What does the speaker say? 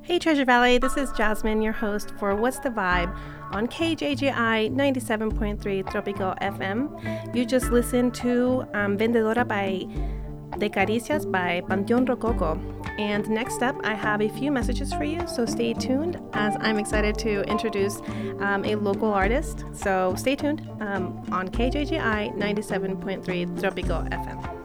Hey Treasure Valley, this is Jasmine, your host for What's the Vibe on KJGI 97.3 Tropical FM. You just listened to Vendedora de Caricias by Panteón Rococo. And next up, I have a few messages for you, so stay tuned as I'm excited to introduce a local artist. So stay tuned on KJGI 97.3 Tropical FM.